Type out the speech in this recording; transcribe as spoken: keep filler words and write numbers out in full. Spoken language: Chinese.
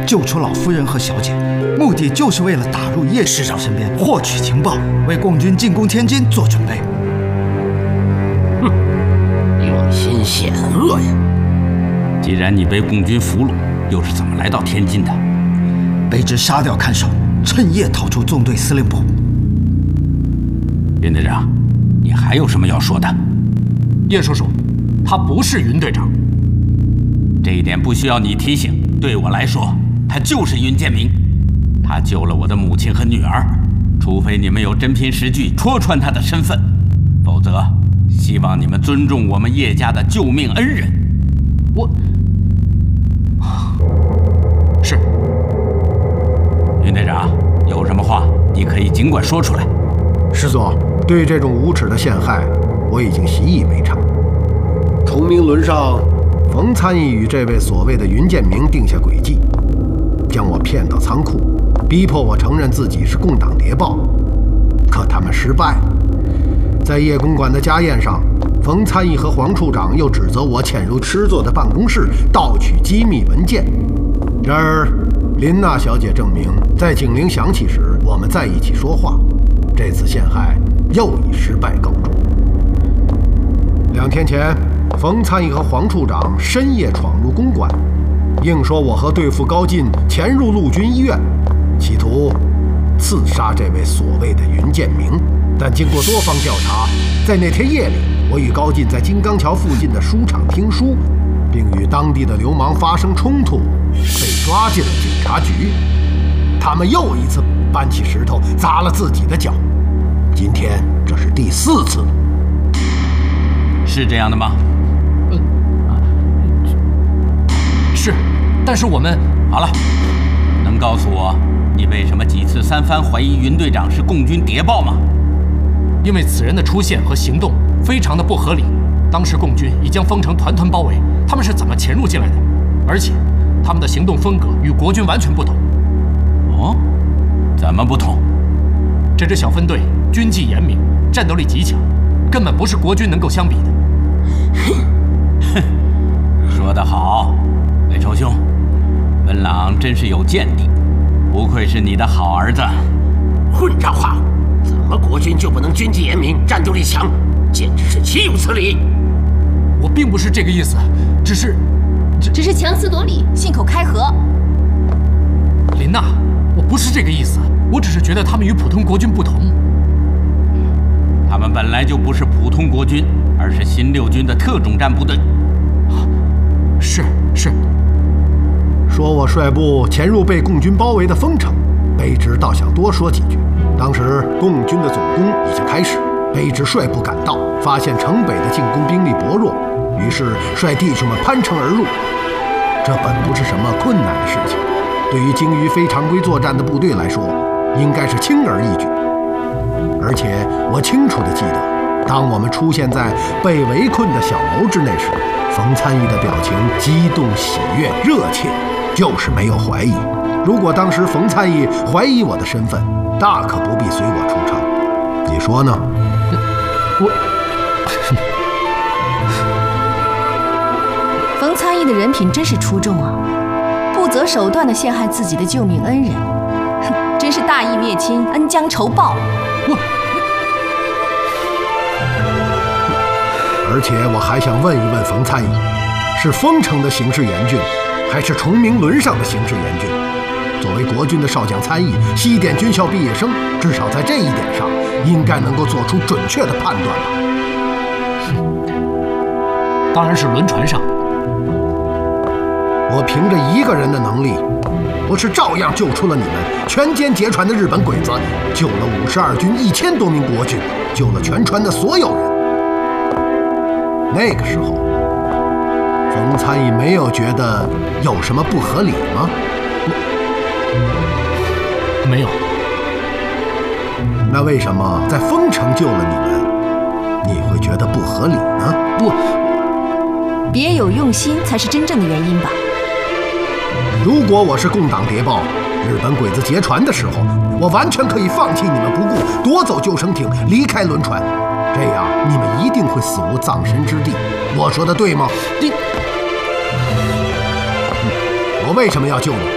救出老夫人和小姐，目的就是为了打入叶市长身边，获取情报，为共军进攻天津做准备。 哼，用心险恶呀！ 既然你被共军俘虏，又是怎么来到天津的？ 卑职杀掉看守，趁夜逃出纵队司令部。 云队长，你还有什么要说的？ 叶叔叔，他不是云队长。 这一点不需要你提醒。对我来说，他就是云建明。他救了我的母亲和女儿。除非你们有真凭实据戳穿他的身份，否则，希望你们尊重我们叶家的救命恩人。 我是云队长，有什么话你可以尽管说出来。 师座，对这种无耻的陷害，我已经习以为常。 崇明轮上， 冯参议与这位所谓的云建明定下诡计，将我骗到仓库，逼迫我承认自己是共党谍报。可他们失败。在叶公馆的家宴上，冯参议和黄处长又指责我潜入师座的办公室，盗取机密文件。然而，林娜小姐证明，在警铃响起时，我们在一起说话。这次陷害又以失败告终。两天前，冯参议和黄处长深夜闯入公馆，硬说我和对付高进潜入陆军医院，企图刺杀这位所谓的云建明。但经过多方调查，在那天夜里，我与高进在金刚桥附近的书场听书，并与当地的流氓发生冲突，被抓进了警察局。他们又一次搬起石头砸了自己的脚，今天这是第四次了。 是这样的吗？ 嗯，是，但是我们好了，能告诉我你为什么几次三番怀疑云队长是共军谍报吗？ 因为此人的出现和行动非常的不合理。当时共军已将丰城团团包围，他们是怎么潜入进来的？而且他们的行动风格与国军完全不同。 哦，怎么不同？ 这支小分队军纪严明，战斗力极强，根本不是国军能够相比的。 哼，说得好，魏仇兄，文朗真是有见地，不愧是你的好儿子。 混账话！怎么国军就不能军纪严明、战斗力强？简直是岂有此理！ 我并不是这个意思，只是， 只只是强词夺理、信口开河。 林娜，我不是这个意思，我只是觉得他们与普通国军不同。 他们本来就不是普通国军，而是新六军的特种战部队。 是是。 说我率部潜入被共军包围的丰城，卑职倒想多说几句。当时共军的总攻已经开始，卑职率部赶到，发现城北的进攻兵力薄弱，于是率弟兄们攀城而入。这本不是什么困难的事情，对于精于非常规作战的部队来说，应该是轻而易举。而且我清楚地记得，当我们出现在被围困的小楼之内时，冯参议的表情激动、喜悦、热切，就是没有怀疑。如果当时冯参议怀疑我的身份，大可不必随我出城。你说呢？ 我冯参议的人品真是出众啊，不择手段地陷害自己的救命恩人，哼，真是大义灭亲，恩将仇报。 我， 而且我还想问一问冯参议，是丰城的形势严峻，还是崇明轮上的形势严峻？作为国军的少将参议，西点军校毕业生，至少在这一点上，应该能够做出准确的判断吧？ 当然是轮船上。 我凭着一个人的能力，不是照样救出了你们全歼劫船的日本鬼子，救了五十二军一千多名国军，救了全船的所有人。那个时候，冯参议没有觉得有什么不合理吗？ 没有。 那为什么在丰城救了你们，你会觉得不合理呢？ 不， 别有用心才是真正的原因吧。 如果我是共党谍报，日本鬼子劫船的时候，我完全可以放弃你们不顾，夺走救生艇，离开轮船，这样你们一定会死无葬身之地。我说的对吗？ 你， 我为什么要救你？